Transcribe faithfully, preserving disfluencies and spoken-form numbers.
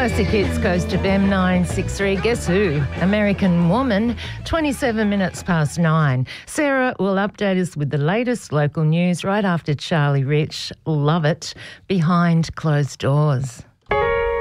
Classic Hits goes to B E M nine six three. Guess who? American Woman, twenty-seven minutes past nine. Sarah will update us with the latest local news right after Charlie Rich. Love it. Behind Closed Doors.